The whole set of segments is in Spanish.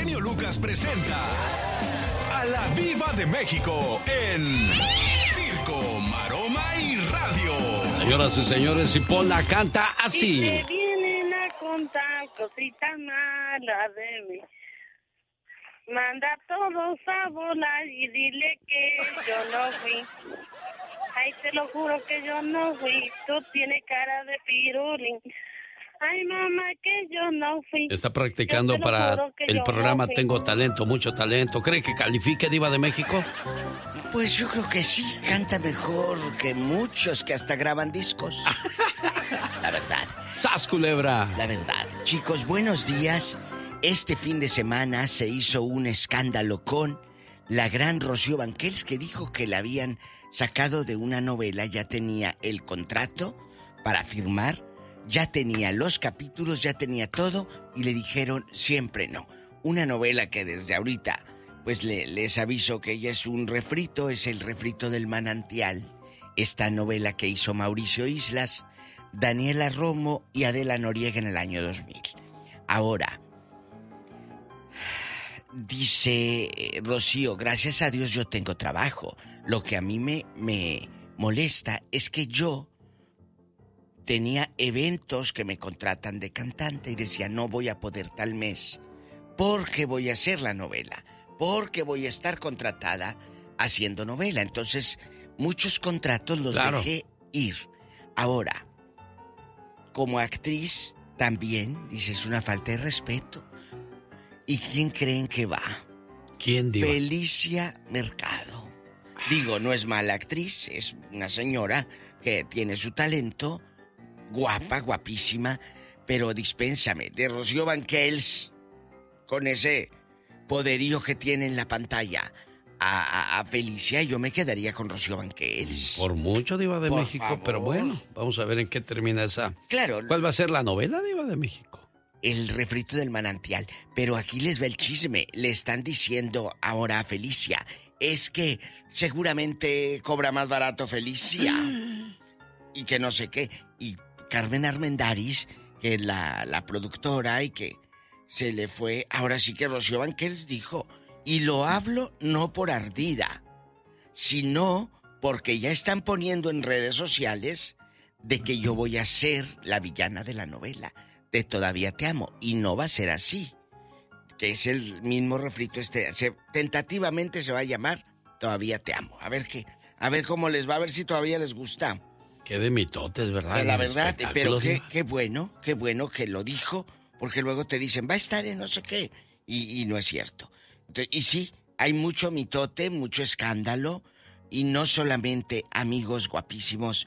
genio Lucas presenta a la Viva de México en Circo, Maroma y Radio. Señoras y señores, Cipolla canta así. Y te vienen a contar cositas malas de mí. Manda a todos a volar y dile que yo no fui. Ay, te lo juro que yo no fui. Tú tienes cara de pirulín. Ay, mamá, que yo no fui. Está practicando para el programa Tengo Talento, mucho talento. ¿Cree que califique, Diva de México? Pues yo creo que sí, canta mejor que muchos que hasta graban discos. La verdad. ¡Sas, culebra! La verdad. Chicos, buenos días. Este fin de semana se hizo un escándalo con la gran Rocío Banquels, que dijo que la habían sacado de una novela, ya tenía el contrato para firmar, ya tenía los capítulos, ya tenía todo, y le dijeron siempre no. Una novela que desde ahorita, pues les aviso que ella es un refrito, es el refrito del Manantial. Esta novela que hizo Mauricio Islas, Daniela Romo y Adela Noriega en el año 2000. Ahora, dice Rocío, gracias a Dios yo tengo trabajo. Lo que a mí me molesta es que yo tenía eventos que me contratan de cantante y decía, no voy a poder tal mes porque voy a hacer la novela, porque voy a estar contratada haciendo novela. Entonces, muchos contratos los dejé ir. Ahora, como actriz, también, dices, una falta de respeto. ¿Y quién creen que va? ¿Quién, Diva? Felicia Mercado. Digo, no es mala actriz, es una señora que tiene su talento, guapa, guapísima, pero dispénsame, de Rocío Banquels, con ese poderío que tiene en la pantalla, a Felicia, yo me quedaría con Rocío Banquels. Por mucho, Diva de Por México, favor. pero bueno, vamos a ver en qué termina esa. Claro. ¿Cuál va a ser la novela, Diva de México? El refrito del Manantial. Pero aquí les va el chisme. Le están diciendo ahora a Felicia, es que seguramente cobra más barato Felicia. Y que no sé qué. Y Carmen Armendáriz, que es la productora y que se le fue, ahora sí que Rocío Banquels dijo, y lo hablo no por ardida, sino porque ya están poniendo en redes sociales de que yo voy a ser la villana de la novela de Todavía te amo, y no va a ser así, que es el mismo refrito tentativamente se va a llamar Todavía te amo. A ver cómo les va, a ver si todavía les gusta. Qué de mitotes, ¿verdad? Pues la verdad, pero qué bueno que lo dijo, porque luego te dicen, va a estar en no sé qué, y no es cierto. Entonces, y sí, hay mucho mitote, mucho escándalo, y no solamente amigos guapísimos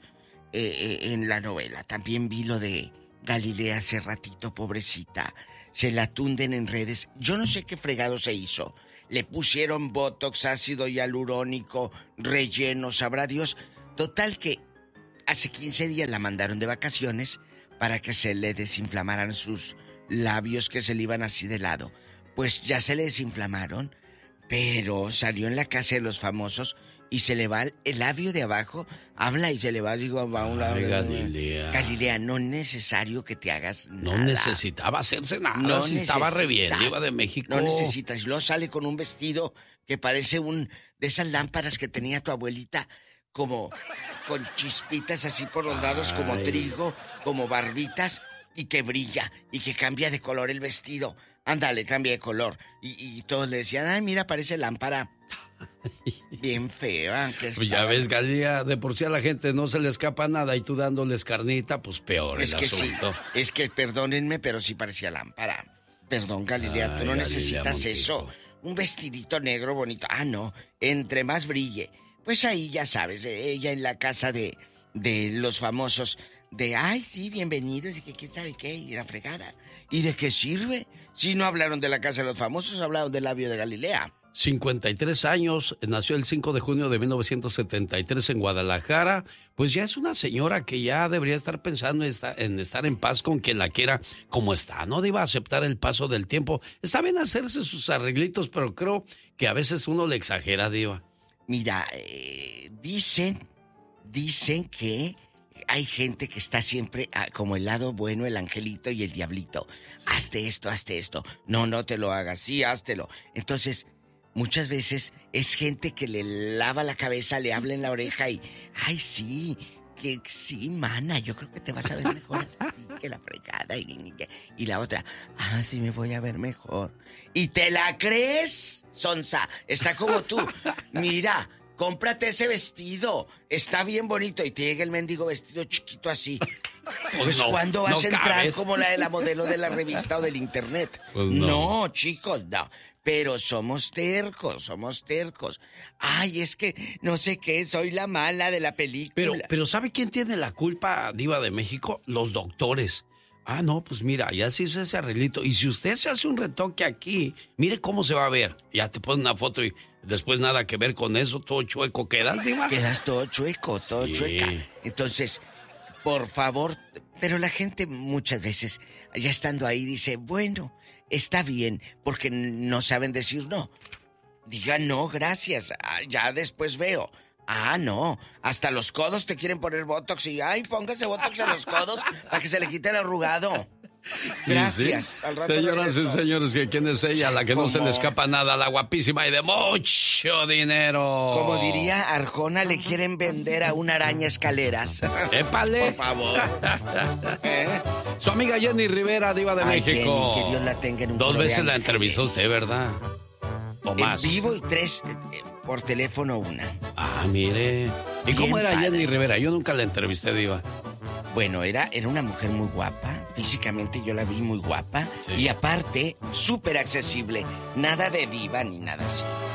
en la novela, también vi lo de Galilea hace ratito, pobrecita. Se la tunden en redes. Yo no sé qué fregado se hizo. Le pusieron botox, ácido hialurónico, relleno, sabrá Dios. Total que hace 15 días la mandaron de vacaciones para que se le desinflamaran sus labios que se le iban así de lado. Pues ya se le desinflamaron, pero salió en la casa de los famosos y se le va el labio de abajo, habla y se le va, digo, va a un lado. Galilea. Galilea, no es necesario que te hagas nada. No necesitaba hacerse nada, No si estaba re bien, necesitas. Diva de México. No necesitas. Y luego sale con un vestido que parece de esas lámparas que tenía tu abuelita, como con chispitas así por los lados, como trigo, como barbitas, y que brilla, y que cambia de color el vestido. Ándale, cambia de color. Y todos le decían, ay, mira, parece lámpara. Bien fea. Pues ya ves, Galilea, de por sí a la gente no se le escapa nada y tú dándoles carnita, pues peor es el que asunto. Sí, es que perdónenme, pero sí parecía lámpara. Perdón, Galilea, tú no Galilea necesitas Montijo. eso. Un vestidito negro bonito. Ah, no, entre más brille. Pues ahí ya sabes, ella en la casa de los famosos, ay, sí, bienvenidos, y que quién sabe qué, y la fregada. ¿Y de qué sirve? Si no hablaron de la casa de los famosos, hablaron del labio de Galilea. 53 años, nació el 5 de junio de 1973 en Guadalajara. Pues ya es una señora que ya debería estar pensando en estar en paz con quien la quiera como está. No deba aceptar el paso del tiempo. Está bien hacerse sus arreglitos, pero creo que a veces uno le exagera, Diva. Mira, dicen que hay gente que está siempre como el lado bueno, el angelito y el diablito. Hazte esto. No te lo hagas. Sí, háztelo. Entonces, muchas veces es gente que le lava la cabeza, le habla en la oreja y... Ay, sí, que sí, mana, yo creo que te vas a ver mejor así que la fregada. Y la otra, sí me voy a ver mejor. ¿Y te la crees, sonsa? Está como tú. Mira... Cómprate ese vestido, está bien bonito. Y te llega el mendigo vestido chiquito así. Pues no, ¿cuándo vas a entrar cabes como la modelo de la revista o del internet? Pues no, chicos, no. Pero somos tercos. Ay, es que no sé qué, soy la mala de la película. Pero ¿sabe quién tiene la culpa, Diva de México? Los doctores. No, pues mira, ya se hizo ese arreglito. Y si usted se hace un retoque aquí, mire cómo se va a ver. Ya te ponen una foto y después nada que ver con eso, todo chueco quedas, Diva. Quedas todo chueco, chueca. Entonces, por favor, pero la gente muchas veces, ya estando ahí, dice, bueno, está bien, porque no saben decir no. Digan no, gracias, ya después veo. No, hasta los codos te quieren poner botox y póngase botox en los codos para que se le quite el arrugado. Gracias. ¿Sí? Al rato señoras y señores, ¿quién es ella? La que no se le escapa nada, la guapísima y de mucho dinero. Como diría Arjona, le quieren vender a una araña escaleras. ¡Épale! Por favor. Su amiga Jenny Rivera, Diva de México. Jenny, que Dios la tenga en un 2 veces la entrevistó usted, ¿verdad? ¿O más? En vivo y 3... por teléfono 1. Mire. ¿Y cómo era Jenny Rivera? Yo nunca la entrevisté, Diva. Bueno, era una mujer muy guapa. Físicamente yo la vi muy guapa. Sí. Y aparte, súper accesible. Nada de diva ni nada así.